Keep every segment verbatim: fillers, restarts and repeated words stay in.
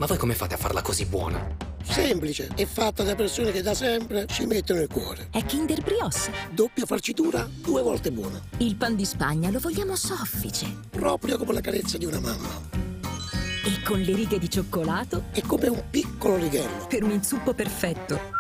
Ma voi come fate a farla così buona? Semplice, è fatta da persone che da sempre ci mettono il cuore. È Kinder Brioche. Doppia farcitura, due volte buona. Il pan di Spagna lo vogliamo soffice. Proprio come la carezza di una mamma. E con le righe di cioccolato? È come un piccolo righello. Per un inzuppo perfetto.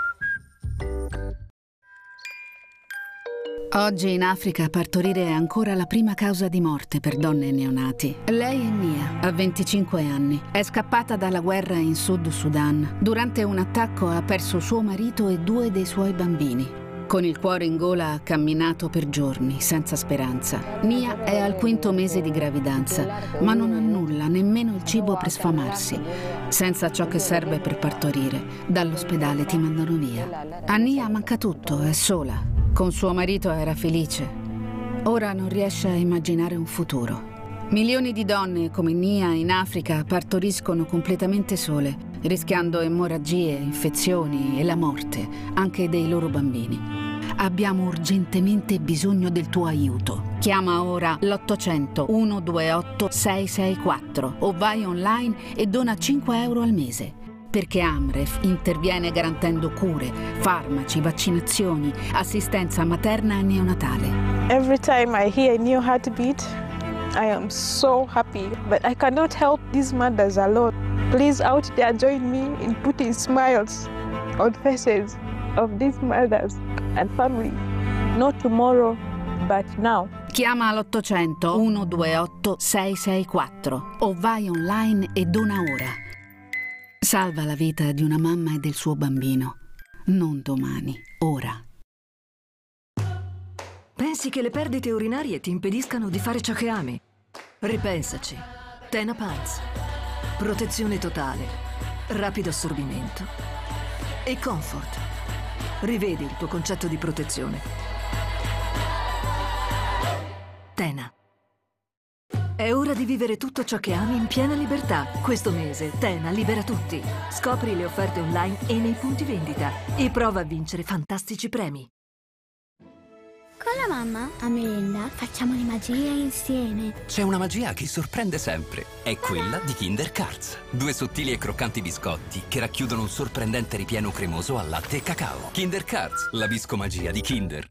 Oggi in Africa partorire è ancora la prima causa di morte per donne e neonati. Lei è Nia, ha venticinque anni. È scappata dalla guerra in Sud Sudan. Durante un attacco ha perso suo marito e due dei suoi bambini. Con il cuore in gola ha camminato per giorni, senza speranza. Nia è al quinto mese di gravidanza, ma non ha nulla, nemmeno il cibo per sfamarsi. Senza ciò che serve per partorire, dall'ospedale ti mandano via. A Nia manca tutto, è sola. Con suo marito era felice. Ora non riesce a immaginare un futuro. Milioni di donne come Nia in Africa partoriscono completamente sole, rischiando emorragie, infezioni e la morte, anche dei loro bambini. Abbiamo urgentemente bisogno del tuo aiuto. Chiama ora l'ottocento uno due otto sei sei quattro o vai online e dona cinque euro al mese. Perché Amref interviene garantendo cure, farmaci, vaccinazioni, assistenza materna e neonatale. Every time I hear a new heartbeat, I am so happy, but I cannot help these mothers alone. Please out there join me in putting smiles on faces of these mothers and family. Not tomorrow, but now. Chiama l'ottocento uno due otto sei sei quattro o vai online e dona ora. Salva la vita di una mamma e del suo bambino. Non domani, ora. Pensi che le perdite urinarie ti impediscano di fare ciò che ami? Ripensaci. Tena Pants. Protezione totale, rapido assorbimento e comfort. Rivedi il tuo concetto di protezione. Tena. È ora di vivere tutto ciò che ami in piena libertà. Questo mese Tena libera tutti. Scopri le offerte online e nei punti vendita e prova a vincere fantastici premi. Con la mamma, a merenda, facciamo le magie insieme. C'è una magia che sorprende sempre. È quella di Kinder Cards. Due sottili e croccanti biscotti che racchiudono un sorprendente ripieno cremoso al latte e cacao. Kinder Cards, la biscomagia di Kinder.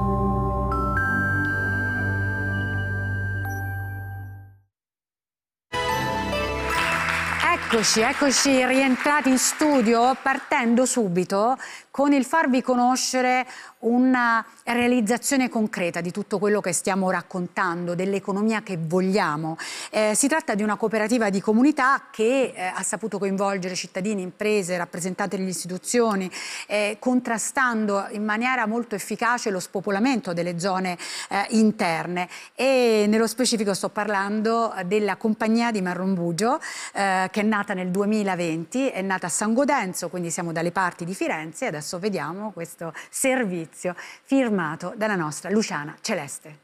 Eccoci, eccoci rientrati in studio, partendo subito con il farvi conoscere una realizzazione concreta di tutto quello che stiamo raccontando, dell'economia che vogliamo. Eh, si tratta di una cooperativa di comunità che eh, ha saputo coinvolgere cittadini, imprese, rappresentanti delle istituzioni, eh, contrastando in maniera molto efficace lo spopolamento delle zone eh, interne. E nello specifico sto parlando della compagnia di Marrumbugio, eh, che è nata nel duemilaventi, è nata a San Godenzo, quindi siamo dalle parti di Firenze, e adesso vediamo questo servizio firmato dalla nostra Luciana Celeste.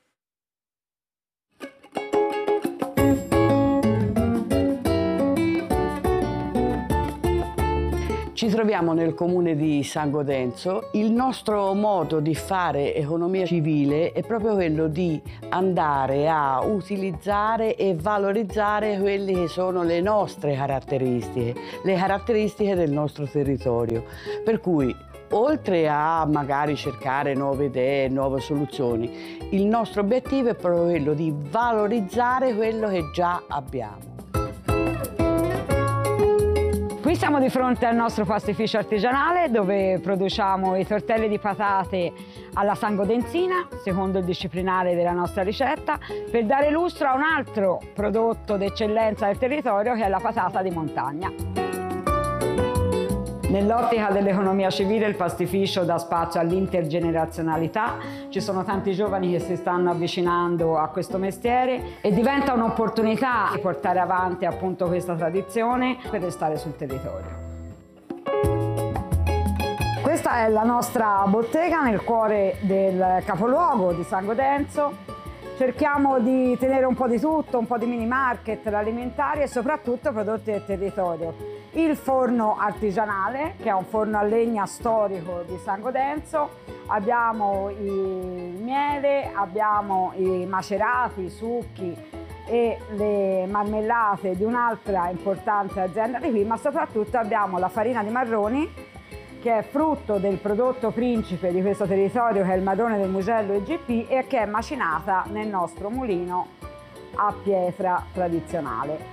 Ci troviamo nel comune di San Godenzo. Il nostro modo di fare economia civile è proprio quello di andare a utilizzare e valorizzare quelle che sono le nostre caratteristiche, le caratteristiche del nostro territorio. Per cui, oltre a magari cercare nuove idee, nuove soluzioni, il nostro obiettivo è proprio quello di valorizzare quello che già abbiamo. Qui siamo di fronte al nostro pastificio artigianale dove produciamo i tortelli di patate alla sangodenzina, secondo il disciplinare della nostra ricetta, per dare lustro a un altro prodotto d'eccellenza del territorio che è la patata di montagna. Nell'ottica dell'economia civile il pastificio dà spazio all'intergenerazionalità, ci sono tanti giovani che si stanno avvicinando a questo mestiere e diventa un'opportunità di portare avanti appunto questa tradizione per restare sul territorio. Questa è la nostra bottega nel cuore del capoluogo di San Godenzo. Cerchiamo di tenere un po' di tutto, un po' di mini market, l'alimentare e soprattutto prodotti del territorio. Il forno artigianale, che è un forno a legna storico di San Godenzo, abbiamo il miele, abbiamo i macerati, i succhi, e le marmellate di un'altra importante azienda di qui, ma soprattutto abbiamo la farina di marroni, che è frutto del prodotto principe di questo territorio, che è il marrone del Mugello E G P, e che è macinata nel nostro mulino a pietra tradizionale.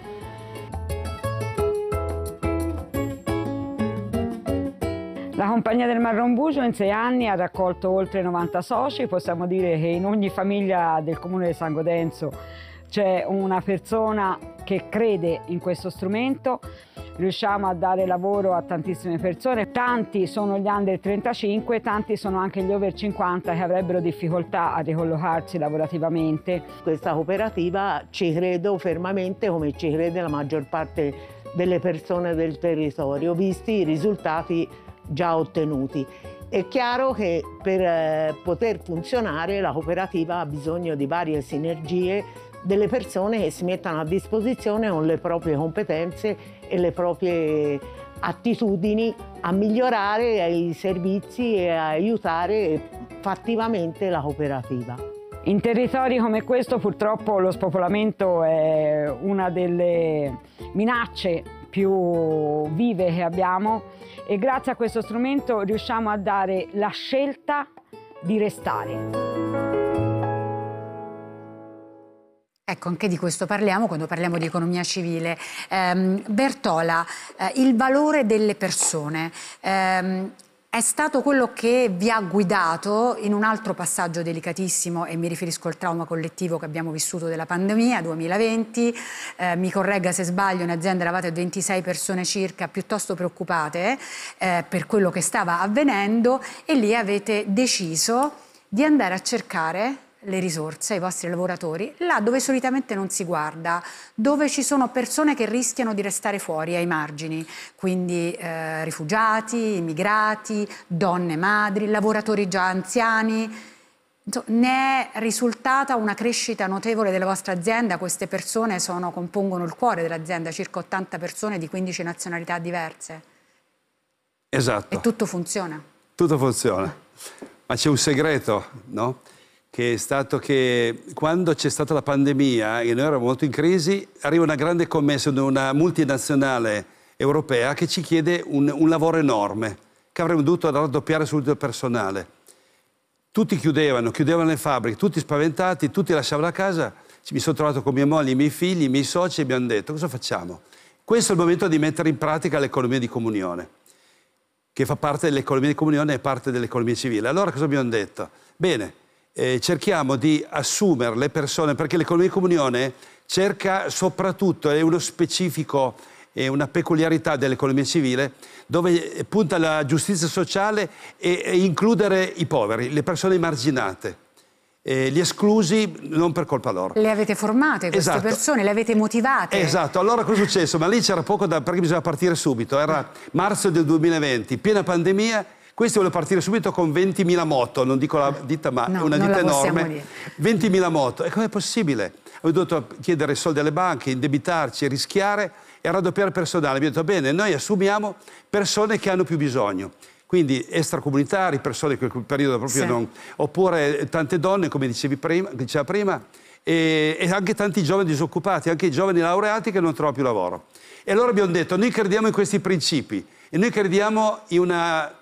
La Compagnia del Marron Bugio in sei anni ha raccolto oltre novanta soci. Possiamo dire che in ogni famiglia del comune di San Godenzo c'è una persona che crede in questo strumento. Riusciamo a dare lavoro a tantissime persone, tanti sono gli under trentacinque, tanti sono anche gli over cinquanta che avrebbero difficoltà a ricollocarsi lavorativamente. Questa cooperativa ci credo fermamente, come ci crede la maggior parte delle persone del territorio, visti i risultati già ottenuti. È chiaro che per eh, poter funzionare la cooperativa ha bisogno di varie sinergie, delle persone che si mettano a disposizione con le proprie competenze e le proprie attitudini a migliorare i servizi e a aiutare fattivamente la cooperativa. In territori come questo purtroppo lo spopolamento è una delle minacce più vive che abbiamo e grazie a questo strumento riusciamo a dare la scelta di restare. Ecco, anche di questo parliamo quando parliamo di economia civile. Eh, Bertola, eh, il valore delle persone eh, è stato quello che vi ha guidato in un altro passaggio delicatissimo, e mi riferisco al trauma collettivo che abbiamo vissuto della pandemia duemilaventi. Eh, mi corregga se sbaglio, in azienda eravate ventisei persone circa, piuttosto preoccupate eh, per quello che stava avvenendo, e lì avete deciso di andare a cercare le risorse ai vostri lavoratori là dove solitamente non si guarda, dove ci sono persone che rischiano di restare fuori, ai margini, quindi eh, rifugiati, immigrati, donne madri, lavoratori già anziani. Insomma, ne è risultata una crescita notevole della vostra azienda. Queste persone sono, compongono il cuore dell'azienda, circa ottanta persone di quindici nazionalità diverse. Esatto. E tutto funziona. Tutto funziona. Ma c'è un segreto, no? Che è stato che quando c'è stata la pandemia e noi eravamo molto in crisi, arriva una grande commessa di una multinazionale europea che ci chiede un, un lavoro enorme, che avremmo dovuto raddoppiare subito il personale. Tutti chiudevano, chiudevano le fabbriche, tutti spaventati, tutti lasciavano la casa. Mi sono trovato con mia moglie, i miei figli, i miei soci e abbiamo detto: cosa facciamo? Questo è il momento di mettere in pratica l'economia di comunione, che fa parte dell'economia di comunione e parte dell'economia civile. Allora cosa abbiamo detto? Bene, Eh, cerchiamo di assumere le persone, perché l'economia di comunione cerca soprattutto, è uno specifico, è una peculiarità dell'economia civile, dove punta alla giustizia sociale e, e includere i poveri, le persone emarginate, eh, gli esclusi non per colpa loro. Le avete formate queste Esatto. persone, le avete motivate? Esatto, allora cosa è successo? Ma lì c'era poco da, perché bisognava partire subito, era marzo del duemilaventi, piena pandemia. Questi vogliono partire subito con ventimila moto, non dico la ditta, ma no, una ditta enorme. Dire. ventimila moto. E com'è possibile? Ho dovuto chiedere soldi alle banche, indebitarci, rischiare e raddoppiare il personale. Abbiamo detto: bene, noi assumiamo persone che hanno più bisogno. Quindi extracomunitari, persone che in quel periodo proprio sì. non... Oppure tante donne, come dicevi prima, diceva prima, e, e anche tanti giovani disoccupati, anche i giovani laureati che non trovano più lavoro. E allora abbiamo detto: noi crediamo in questi principi e noi crediamo in una